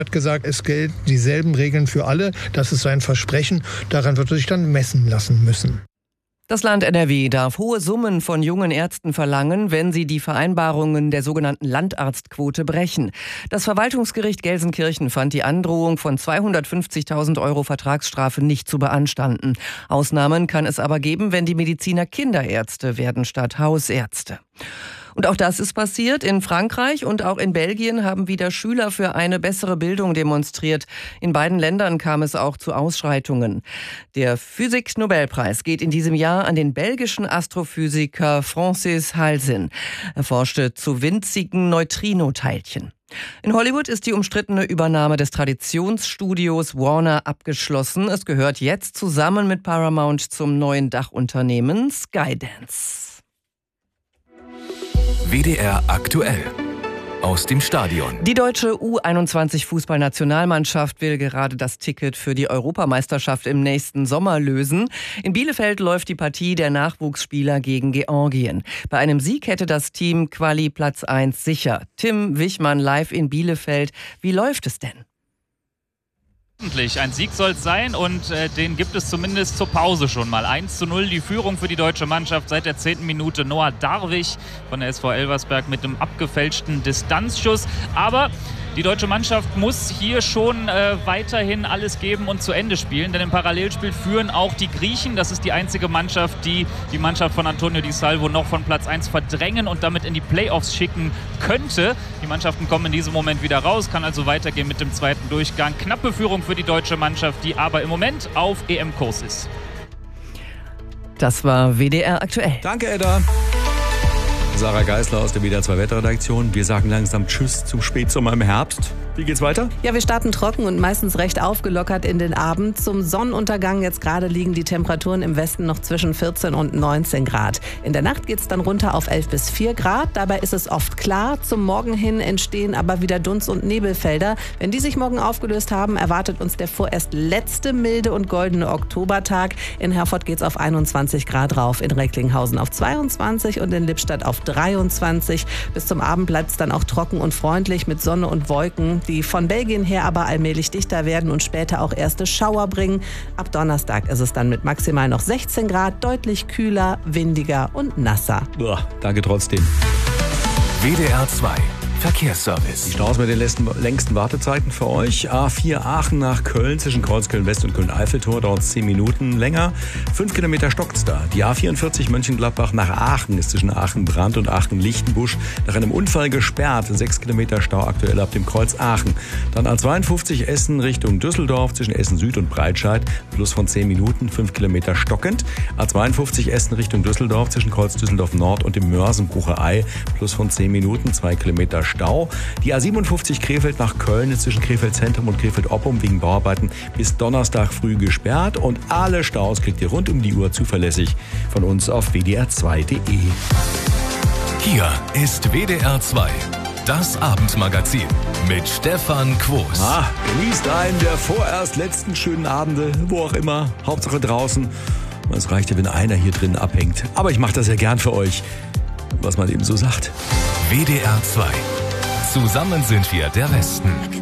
hat gesagt, es gelten dieselben Regeln für alle. Das ist sein Versprechen. Daran wird er sich dann messen lassen müssen. Das Land NRW darf hohe Summen von jungen Ärzten verlangen, wenn sie die Vereinbarungen der sogenannten Landarztquote brechen. Das Verwaltungsgericht Gelsenkirchen fand die Androhung von 250.000 € Vertragsstrafe nicht zu beanstanden. Ausnahmen kann es aber geben, wenn die Mediziner Kinderärzte werden statt Hausärzte. Und auch das ist passiert. In Frankreich und auch in Belgien haben wieder Schüler für eine bessere Bildung demonstriert. In beiden Ländern kam es auch zu Ausschreitungen. Der Physik-Nobelpreis geht in diesem Jahr an den belgischen Astrophysiker Francis Halsin. Er forschte zu winzigen Neutrinoteilchen. In Hollywood ist die umstrittene Übernahme des Traditionsstudios Warner abgeschlossen. Es gehört jetzt zusammen mit Paramount zum neuen Dachunternehmen Skydance. WDR aktuell. Aus dem Stadion. Die deutsche U21-Fußballnationalmannschaft will gerade das Ticket für die Europameisterschaft im nächsten Sommer lösen. In Bielefeld läuft die Partie der Nachwuchsspieler gegen Georgien. Bei einem Sieg hätte das Team Quali Platz 1 sicher. Tim Wichmann live in Bielefeld. Wie läuft es denn? Ein Sieg soll es sein und den gibt es zumindest zur Pause schon mal. 1:0 die Führung für die deutsche Mannschaft seit der 10. Minute. Noah Darwig von der SV Elversberg mit einem abgefälschten Distanzschuss. Aber die deutsche Mannschaft muss hier schon weiterhin alles geben und zu Ende spielen. Denn im Parallelspiel führen auch die Griechen. Das ist die einzige Mannschaft, die die Mannschaft von Antonio Di Salvo noch von Platz 1 verdrängen und damit in die Playoffs schicken könnte. Die Mannschaften kommen in diesem Moment wieder raus, kann also weitergehen mit dem zweiten Durchgang. Knappe Führung für die deutsche Mannschaft, die aber im Moment auf EM-Kurs ist. Das war WDR aktuell. Danke, Edda. Sarah Geisler aus der WDR 2 Wetterredaktion. Wir sagen langsam Tschüss zum Spätsommer im Herbst. Wie geht's weiter? Ja, wir starten trocken und meistens recht aufgelockert in den Abend. Zum Sonnenuntergang jetzt gerade liegen die Temperaturen im Westen noch zwischen 14 und 19 Grad. In der Nacht geht's dann runter auf 11 bis 4 Grad. Dabei ist es oft klar. Zum Morgen hin entstehen aber wieder Dunst- und Nebelfelder. Wenn die sich morgen aufgelöst haben, erwartet uns der vorerst letzte milde und goldene Oktobertag. In Herford geht's auf 21 Grad rauf, in Recklinghausen auf 22 und in Lippstadt auf 23. Bis zum Abend bleibt es dann auch trocken und freundlich mit Sonne und Wolken, die von Belgien her aber allmählich dichter werden und später auch erste Schauer bringen. Ab Donnerstag ist es dann mit maximal noch 16 Grad, deutlich kühler, windiger und nasser. Boah, danke trotzdem. WDR 2 Verkehrsservice. Die Staus mit den längsten Wartezeiten für euch. A4 Aachen nach Köln zwischen Kreuzköln West und Köln-Eiffeltor dauert 10 Minuten länger. 5 Kilometer stockt's da. Die A44 Mönchengladbach nach Aachen ist zwischen Aachen-Brand und Aachen-Lichtenbusch nach einem Unfall gesperrt. 6 Kilometer Stau aktuell ab dem Kreuz Aachen. Dann A52 Essen Richtung Düsseldorf zwischen Essen Süd und Breitscheid. Plus von 10 Minuten, 5 Kilometer stockend. A52 Essen Richtung Düsseldorf zwischen Kreuz Düsseldorf Nord und dem Mörsenbrucher Ei. Plus von 10 Minuten, 2 Kilometer Stau. Die A57 Krefeld nach Köln ist zwischen Krefeld Zentrum und Krefeld Oppum wegen Bauarbeiten bis Donnerstag früh gesperrt. Und alle Staus kriegt ihr rund um die Uhr zuverlässig von uns auf wdr2.de. Hier ist WDR 2. Das Abendmagazin mit Stefan Quos. Genießt einen der vorerst letzten schönen Abende, wo auch immer, Hauptsache draußen. Es reicht ja, wenn einer hier drin abhängt. Aber ich mache das ja gern für euch, was man eben so sagt. WDR 2. Zusammen sind wir der Westen.